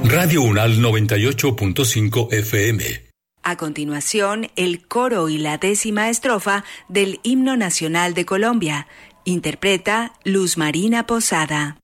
Radio Unal 98.5 FM. A continuación, el coro y la 10ª estrofa del Himno Nacional de Colombia. Interpreta Luz Marina Posada.